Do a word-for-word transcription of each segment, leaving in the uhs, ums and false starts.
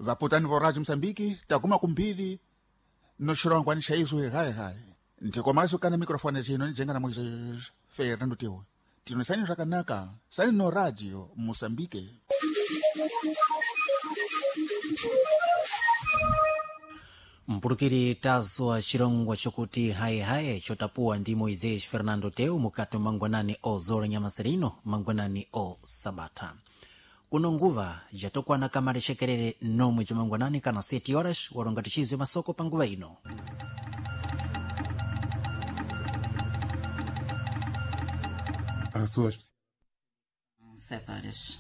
vaputani vo rádio Moçambique taguma kumbiri no xirongwani xa izo hai hai ndikomaso kana microfone chino nijenga na Moisés Fernando teu tino sani rakanaka sani no radio Moçambique. mpulukiri tazo chirongwa chokuti hai hai chotapuwa ndi Moisés Fernando teu mukati mangwanani o zora nyamasirino mangwanani o sabata kuno nguva jatokwana kamari shekerere nomwe chomangwanani kana sete horas waronga tichizo masoko panguva ino. As suas sete horas.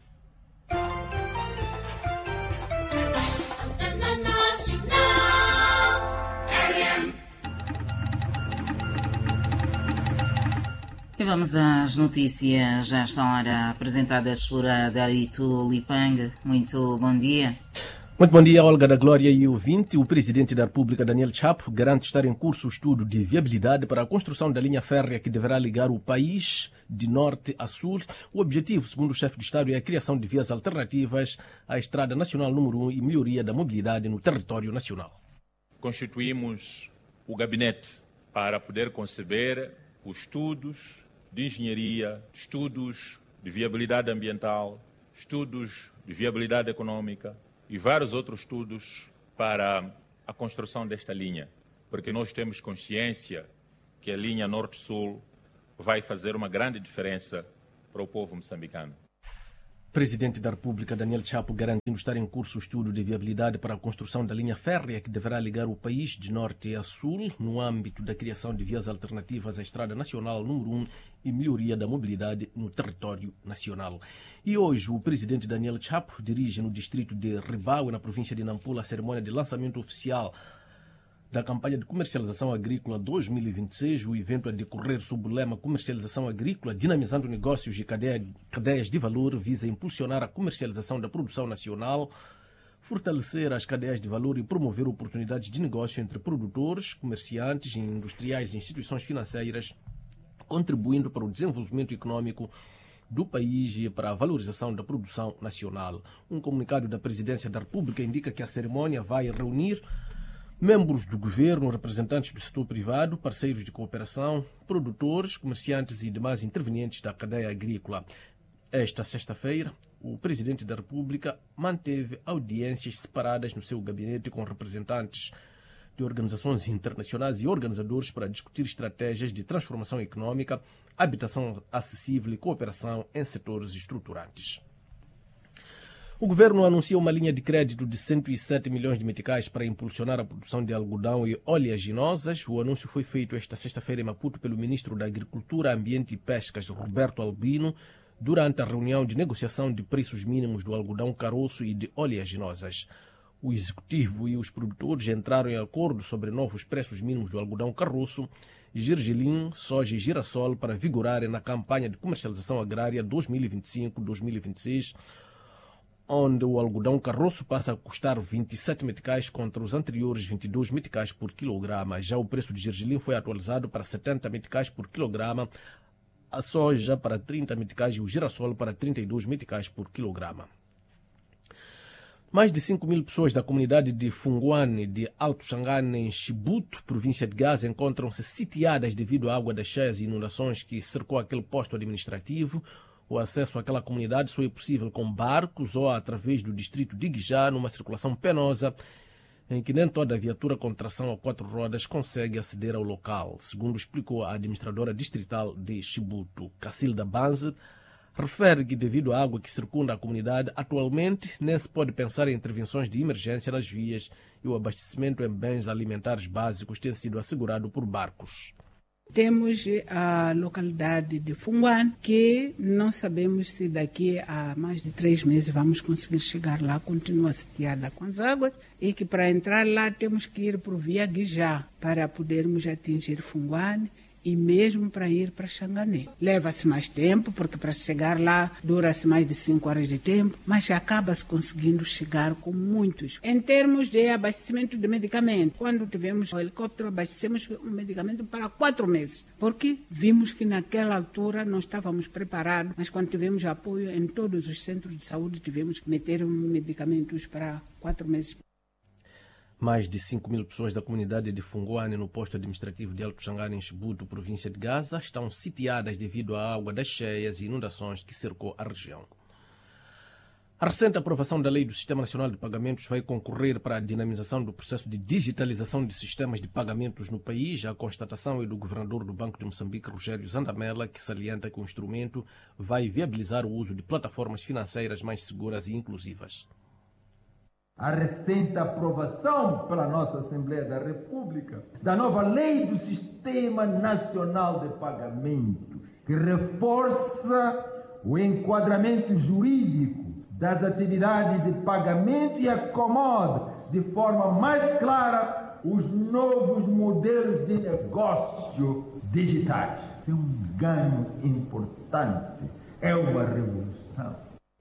E vamos às notícias, já esta hora apresentadas por Darito Lipang. Muito bom dia. Muito bom dia, Olga da Glória e ouvinte. O Presidente da República, Daniel Chapo, garante estar em curso o estudo de viabilidade para a construção da linha férrea que deverá ligar o país de norte a sul. O objetivo, segundo o chefe de Estado, é a criação de vias alternativas à Estrada Nacional número um e melhoria da mobilidade no território nacional. Constituímos o gabinete para poder conceber os estudos de engenharia, estudos de viabilidade ambiental, estudos de viabilidade econômica e vários outros estudos para a construção desta linha, porque nós temos consciência que a linha Norte-Sul vai fazer uma grande diferença para o povo moçambicano. Presidente da República, Daniel Chapo, garantindo estar em curso o estudo de viabilidade para a construção da linha férrea que deverá ligar o país de norte a sul no âmbito da criação de vias alternativas à Estrada Nacional número um e melhoria da mobilidade no território nacional. E hoje o presidente Daniel Chapo dirige no distrito de Ribaue, na província de Nampula, a cerimônia de lançamento oficial da campanha de comercialização agrícola dois mil e vinte e seis. O evento a decorrer sob o lema Comercialização Agrícola, dinamizando negócios e cadeia, cadeias de valor, visa impulsionar a comercialização da produção nacional, fortalecer as cadeias de valor e promover oportunidades de negócio entre produtores, comerciantes, industriais e instituições financeiras, contribuindo para o desenvolvimento econômico do país e para a valorização da produção nacional. Um comunicado da Presidência da República indica que a cerimônia vai reunir membros do governo, representantes do setor privado, parceiros de cooperação, produtores, comerciantes e demais intervenientes da cadeia agrícola. Esta sexta-feira, o Presidente da República manteve audiências separadas no seu gabinete com representantes de organizações internacionais e organizadores para discutir estratégias de transformação econômica, habitação acessível e cooperação em setores estruturantes. O governo anuncia uma linha de crédito de cento e sete milhões de meticais para impulsionar a produção de algodão e oleaginosas. O anúncio foi feito esta sexta-feira em Maputo pelo ministro da Agricultura, Ambiente e Pescas, Roberto Albino, durante a reunião de negociação de preços mínimos do algodão caroço e de oleaginosas. O executivo e os produtores entraram em acordo sobre novos preços mínimos do algodão caroço, gergelim, soja e girassol para vigorarem na campanha de comercialização agrária dois mil e vinte e cinco dois mil e vinte e seis, onde o algodão caroço passa a custar vinte e sete meticais contra os anteriores vinte e dois meticais por quilograma. Já o preço de gergelim foi atualizado para setenta meticais por quilograma, a soja para trinta meticais e o girassol para trinta e dois meticais por quilograma. Mais de cinco mil pessoas da comunidade de Funguane, de Alto Xangane, em Chibuto, província de Gaza, encontram-se sitiadas devido à água das cheias e inundações que cercou aquele posto administrativo. O acesso àquela comunidade só é possível com barcos ou através do distrito de Guijá, numa circulação penosa em que nem toda a viatura com tração a quatro rodas consegue aceder ao local, segundo explicou a administradora distrital de Chibuto. Cacilda Banzer refere que, devido à água que circunda a comunidade, atualmente nem se pode pensar em intervenções de emergência nas vias e o abastecimento em bens alimentares básicos tem sido assegurado por barcos. Temos a localidade de Funguane, que não sabemos se daqui a mais de três meses vamos conseguir chegar lá, continua sitiada com as águas, e que para entrar lá temos que ir por via Guijá para podermos atingir Funguane e mesmo para ir para Xangané. Leva-se mais tempo, porque para chegar lá dura-se mais de cinco horas de tempo, mas acaba-se conseguindo chegar com muitos. Em termos de abastecimento de medicamento, quando tivemos o helicóptero, abastecemos o medicamento para quatro meses, porque vimos que naquela altura não estávamos preparados, mas quando tivemos apoio em todos os centros de saúde, tivemos que meter medicamentos para quatro meses. Mais de cinco mil pessoas da comunidade de Funguane, no posto administrativo de Alto Xangana, em Chibuto, província de Gaza, estão sitiadas devido à água das cheias e inundações que cercou a região. A recente aprovação da Lei do Sistema Nacional de Pagamentos vai concorrer para a dinamização do processo de digitalização de sistemas de pagamentos no país. A constatação é do governador do Banco de Moçambique, Rogério Zandamela, que salienta que o instrumento vai viabilizar o uso de plataformas financeiras mais seguras e inclusivas. A recente aprovação pela nossa Assembleia da República da nova Lei do Sistema Nacional de Pagamentos, que reforça o enquadramento jurídico das atividades de pagamento e acomode de forma mais clara os novos modelos de negócio digitais. É um ganho importante, é uma revolução.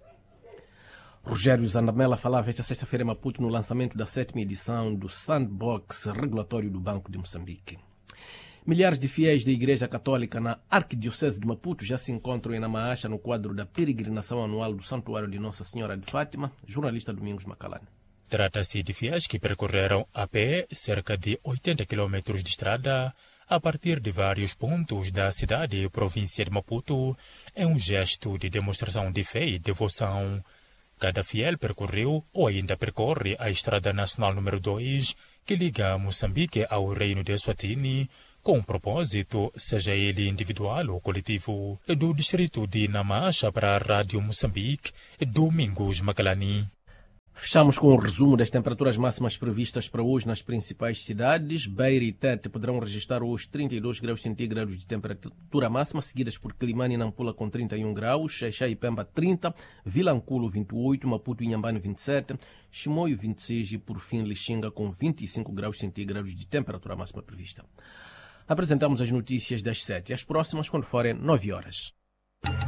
Rogério Zandamela falava esta sexta-feira em Maputo no lançamento da sétima edição do Sandbox regulatório do Banco de Moçambique. Milhares de fiéis da Igreja Católica na Arquidiocese de Maputo já se encontram em Namaacha no quadro da peregrinação anual do Santuário de Nossa Senhora de Fátima. Jornalista Domingos Macalane. Trata-se de fiéis que percorreram a pé cerca de oitenta quilômetros de estrada a partir de vários pontos da cidade e província de Maputo. É um gesto de demonstração de fé e devoção. Cada fiel percorreu ou ainda percorre a Estrada Nacional número dois, que liga Moçambique ao Reino de Eswatini, com um propósito, seja ele individual ou coletivo. Do distrito de Namaacha para a Rádio Moçambique, Domingos Macalani. Fechamos com um resumo das temperaturas máximas previstas para hoje nas principais cidades. Beira e Tete poderão registrar hoje trinta e dois graus centígrados de temperatura máxima, seguidas por Quilimane e Nampula com trinta e um graus, Xaixá e Pemba trinta, Vilanculo vinte e oito, Maputo e Inhambane vinte e sete, Chimoio vinte e seis e por fim Lixinga com vinte e cinco graus centígrados de temperatura máxima prevista. Apresentamos as notícias das sete, as próximas quando forem nove horas.